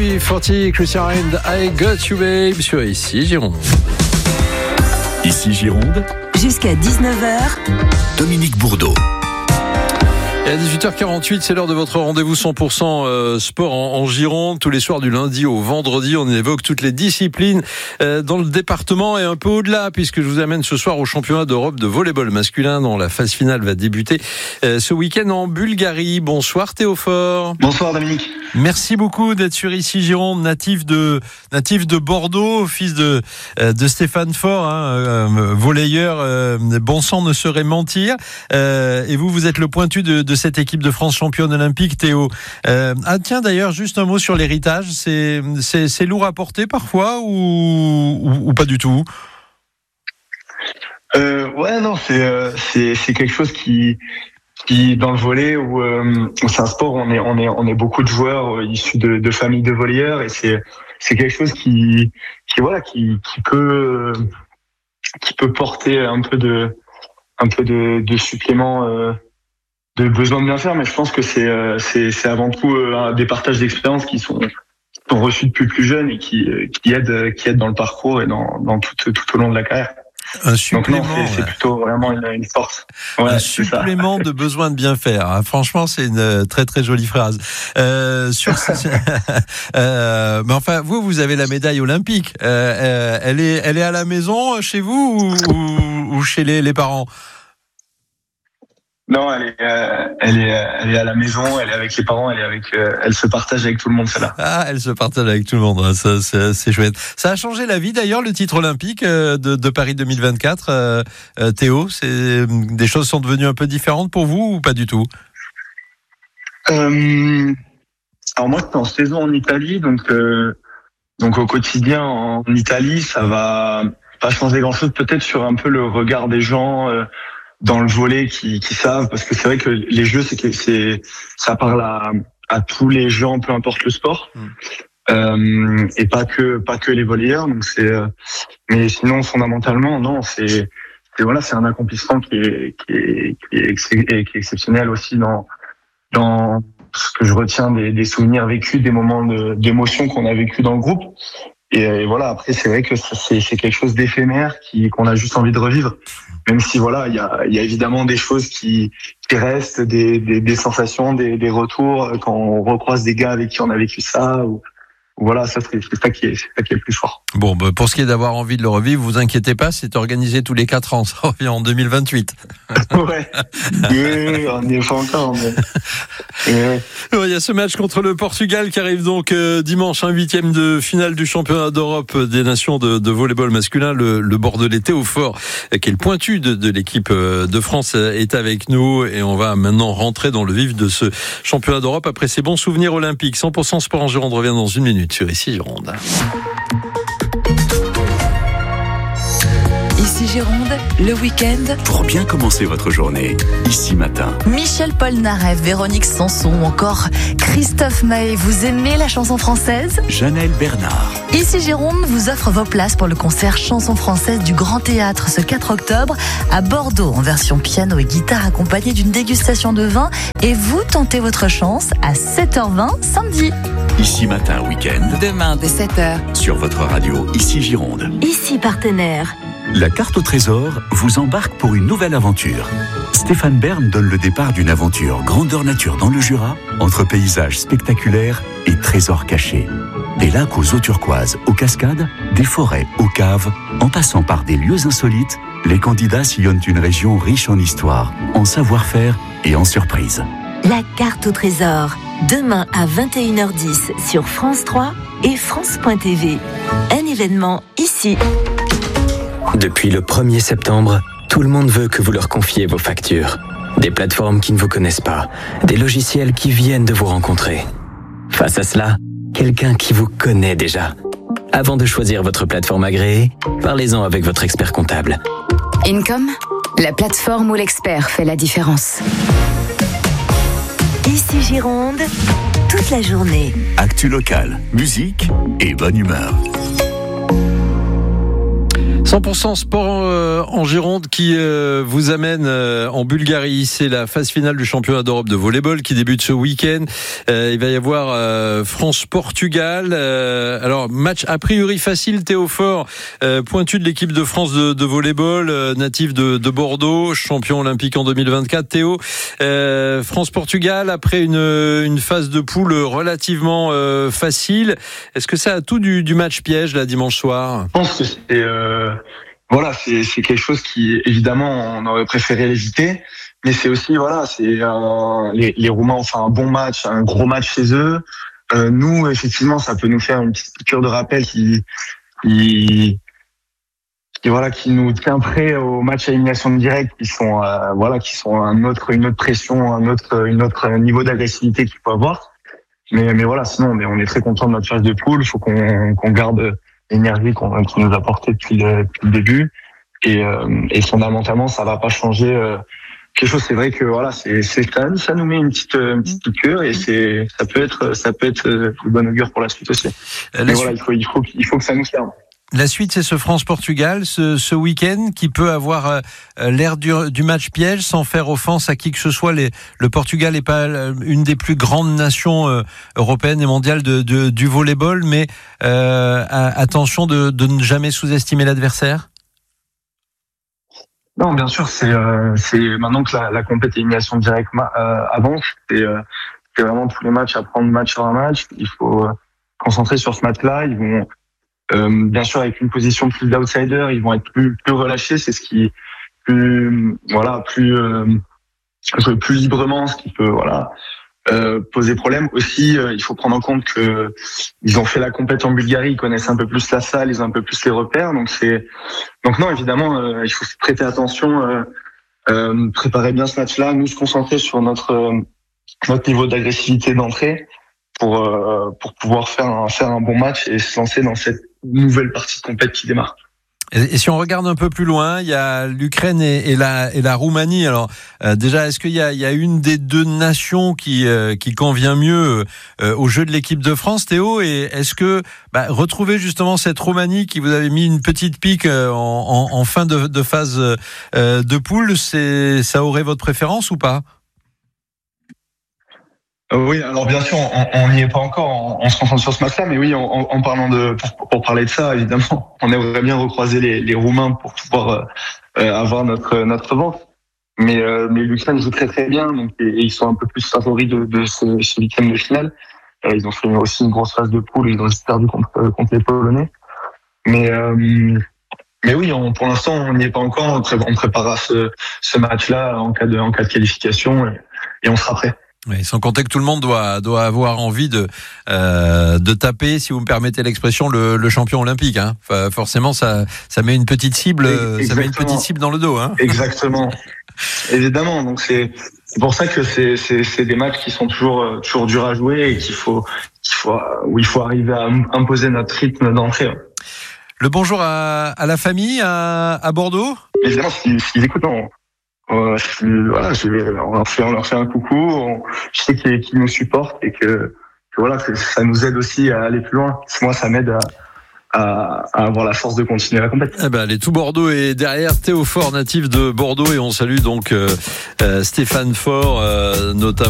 UB40, Christian and I Got You Babe sur Ici Gironde. Ici Gironde, jusqu'à 19h, Dominique Bourdeau. Et à 18h48, c'est l'heure de votre rendez-vous 100% sport en Gironde. Tous les soirs du lundi au vendredi, on évoque toutes les disciplines dans le département et un peu au-delà, puisque je vous amène ce soir au championnat d'Europe de volleyball masculin dont la phase finale va débuter ce week-end en Bulgarie. Bonsoir Théophore. Bonsoir Dominique. Merci beaucoup d'être sur Ici Gironde, natif de Bordeaux, fils de Stéphane Faure, volleyeur, bon sang ne saurait mentir. Et vous êtes le pointu de cette équipe de France championne olympique, Théo. Tiens, d'ailleurs, juste un mot sur l'héritage. C'est lourd à porter parfois ou pas du tout? C'est quelque chose qui dans le volley où c'est un sport où on est beaucoup de joueurs issus de familles de volleyeurs, et c'est quelque chose qui peut porter un peu de supplément de besoin de bien faire, mais je pense que c'est avant tout des partages d'expériences qui sont reçus depuis plus jeune et qui aident dans le parcours et dans tout au long de la carrière. Un supplément. Donc non, c'est plutôt vraiment une force. Ouais, un supplément de besoin de bien faire. Franchement, c'est une très très jolie phrase. Mais enfin, vous avez la médaille olympique. Elle est à la maison chez vous ou chez les parents? Non, elle est à la maison, elle est avec les parents, elle se partage avec tout le monde, celle-là. Ah, elle se partage avec tout le monde, ça, c'est chouette. Ça a changé la vie d'ailleurs, le titre olympique de Paris 2024, Théo. Des choses sont devenues un peu différentes pour vous ou pas du tout? Alors moi, j'étais en saison en Italie, donc au quotidien en Italie, ça va pas changer grand-chose, peut-être sur un peu le regard des gens dans le volley qui savent, parce que c'est vrai que les jeux, ça parle à tous les gens, peu importe le sport, et pas que les volleyeurs. Donc mais sinon fondamentalement non, c'est un accomplissement qui est exceptionnel aussi dans ce que je retiens des souvenirs vécus, des moments d'émotion qu'on a vécu dans le groupe. Et voilà, après c'est vrai que c'est quelque chose d'éphémère qu'on a juste envie de revivre. Même si il y a évidemment des choses qui restent, des sensations, des retours quand on recroise des gars avec qui on a vécu ça. Voilà, ça c'est ça qui est le plus fort. Bon, pour ce qui est d'avoir envie de le revivre, vous inquiétez pas, c'est organisé tous les 4 ans, ça revient en 2028. Ouais. Oui, on n'y est pas encore. Mais... Il y a ce match contre le Portugal qui arrive donc dimanche, 8e de finale du championnat d'Europe des nations de volleyball masculin. Le Bordelais Théophore, qui est le pointu de l'équipe de France, est avec nous et on va maintenant rentrer dans le vif de ce championnat d'Europe après ces bons souvenirs olympiques. 100% sport en Gironde revient dans 1 minute sur Ici Gironde. Ici Gironde, le week-end. Pour bien commencer votre journée, Ici Matin. Michel Polnareff, Véronique Sanson ou encore Christophe Maé. Vous aimez la chanson française? Janelle Bernard. Ici Gironde vous offre vos places pour le concert Chanson française du Grand Théâtre ce 4 octobre à Bordeaux en version piano et guitare accompagnée d'une dégustation de vin. Et vous tentez votre chance à 7h20 samedi. Ici Matin Week-end. Demain dès 7h. Sur votre radio Ici Gironde. Ici partenaire. La carte au trésor vous embarque pour une nouvelle aventure. Stéphane Bern donne le départ d'une aventure grandeur nature dans le Jura, entre paysages spectaculaires et trésors cachés. Des lacs aux eaux turquoises, aux cascades, des forêts aux caves, en passant par des lieux insolites, les candidats sillonnent une région riche en histoire, en savoir-faire et en surprises. La carte au trésor, demain à 21h10 sur France 3 et France.tv. Un événement ici. Depuis le 1er septembre, tout le monde veut que vous leur confiez vos factures. Des plateformes qui ne vous connaissent pas, des logiciels qui viennent de vous rencontrer. Face à cela, quelqu'un qui vous connaît déjà. Avant de choisir votre plateforme agréée, parlez-en avec votre expert comptable. Income, la plateforme où l'expert fait la différence. Ici Gironde, toute la journée. Actu locale, musique et bonne humeur. 100% sport en Gironde qui vous amène en Bulgarie. C'est la phase finale du championnat d'Europe de volleyball qui débute ce week-end. Il va y avoir France-Portugal. Alors match a priori facile. Théo Faure, pointu de l'équipe de France de volleyball, natif de Bordeaux, champion olympique en 2024. Théo, France-Portugal après une phase de poule relativement facile. Est-ce que ça a tout du match piège là dimanche soir? Je pense que c'est quelque chose qui, évidemment, on aurait préféré l'éviter, mais c'est aussi, les Roumains ont fait un bon match, un gros match chez eux. Nous, effectivement, ça peut nous faire une petite piqûre de rappel qui nous tient prêt au match à élimination directe, qui sont une autre pression, un autre niveau d'agressivité qu'il faut avoir. Mais voilà, sinon, on est très content de notre phase de poule. Il faut qu'on garde l'énergie qu'on nous a portée depuis le début, et fondamentalement ça va pas changer quelque chose. C'est vrai que ça nous met une petite piqûre, et ça peut être de bon augure pour la suite aussi. Mais voilà, il faut que ça nous serve. La suite, c'est ce France-Portugal, ce week-end, qui peut avoir l'air du match piège, sans faire offense à qui que ce soit. Le Portugal n'est pas une des plus grandes nations européennes et mondiales du volleyball, mais attention de ne jamais sous-estimer l'adversaire. Non, bien sûr, c'est maintenant que la compétition élimination directe avance, c'est vraiment tous les matchs à prendre match sur un match. Il faut concentrer sur ce match-là. Ils vont bien sûr, avec une position plus d'outsider, ils vont être plus relâchés. C'est ce qui plus librement, ce qui peut poser problème. Aussi, il faut prendre en compte que ils ont fait la compétition en Bulgarie, ils connaissent un peu plus la salle, ils ont un peu plus les repères. Donc non, évidemment, il faut prêter attention, préparer bien ce match-là, nous se concentrer sur notre niveau d'agressivité d'entrée pour pouvoir faire un bon match et se lancer dans cette nouvelle partie de compétition qui démarre. Et si on regarde un peu plus loin, il y a l'Ukraine et la Roumanie. Alors déjà, est-ce qu'il y a une des deux nations qui convient mieux au jeu de l'équipe de France, Théo? Et est-ce que retrouver justement cette Roumanie qui vous avait mis une petite pique en fin de phase de poule, ça aurait votre préférence ou pas? Oui, alors bien sûr, on n'y est pas encore, on se concentre sur ce match-là, mais oui, en parlant pour parler de ça, évidemment, on aimerait bien recroiser les Roumains pour pouvoir avoir notre revanche. Mais l'Ukraine joue très très bien, donc et ils sont un peu plus favoris de ce huitième de finale. Ils ont fait aussi une grosse phase de poule, ils ont juste perdu contre les Polonais. Mais oui, pour l'instant, on n'y est pas encore. On préparera ce match-là en cas de qualification, et on sera prêt. Oui, sans compter que tout le monde doit avoir envie de taper, si vous me permettez l'expression, le champion olympique. Hein. Enfin, forcément, ça met une petite cible, ça met une petite cible dans le dos. Hein. Exactement, évidemment. Donc c'est pour ça que c'est des matchs qui sont toujours durs à jouer, et où il faut arriver à imposer notre rythme d'entrée. Le bonjour à la famille à Bordeaux. Évidemment, s'ils écoutent. On leur fait un coucou. Je sais qu'ils nous supportent, et que ça nous aide aussi à aller plus loin. Moi, ça m'aide à avoir la force de continuer la compétition. Les tout Bordeaux est derrière. Théo Faure, natif de Bordeaux, et on salue donc Stéphane Faure, notamment.